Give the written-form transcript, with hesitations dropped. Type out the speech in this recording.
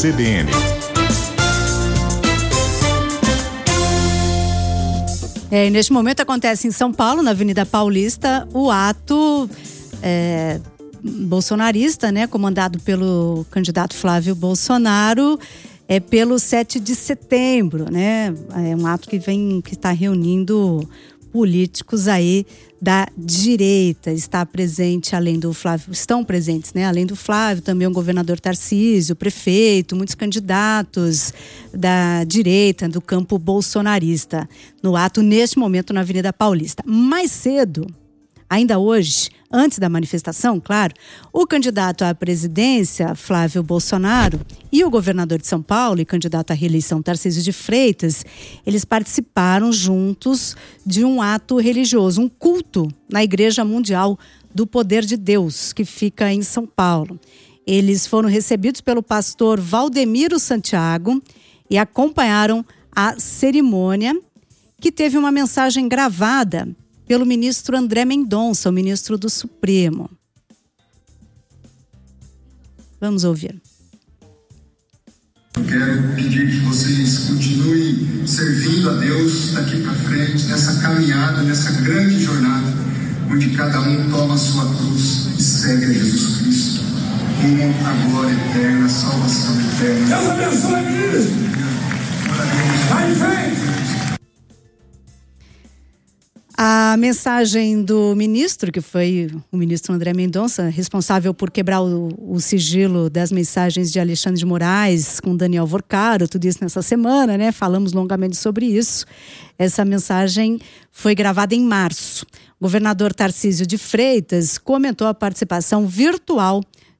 CBN. E neste momento acontece em São Paulo, na Avenida Paulista, o ato bolsonarista, né, comandado pelo candidato Flávio Bolsonaro, pelo 7 de setembro, né? É um ato que está reunindo políticos aí da direita. Está presente, além do Flávio, estão presentes, né? Além do Flávio, também o governador Tarcísio, o prefeito, muitos candidatos da direita, do campo bolsonarista, no ato neste momento na Avenida Paulista. Mais cedo, ainda hoje, antes da manifestação, claro, o candidato à presidência, Flávio Bolsonaro, e o governador de São Paulo e candidato à reeleição, Tarcísio de Freitas, eles participaram juntos de um ato religioso, um culto na Igreja Mundial do Poder de Deus, que fica em São Paulo. Eles foram recebidos pelo pastor Valdemiro Santiago e acompanharam a cerimônia, que teve uma mensagem gravada pelo ministro André Mendonça, o ministro do Supremo. Vamos ouvir. Eu quero pedir que vocês continuem servindo a Deus daqui para frente, nessa caminhada, nessa grande jornada, onde cada um toma a sua cruz e segue a Jesus Cristo, rumo à glória eterna, salvação eterna. Deus abençoe, queridos! Vai em frente! A mensagem do ministro, que foi o ministro André Mendonça, responsável por quebrar o sigilo das mensagens de Alexandre de Moraes com Daniel Vorcaro, tudo isso nessa semana, né? Falamos longamente sobre isso. Essa mensagem foi gravada em março. O governador Tarcísio de Freitas comentou a participação virtual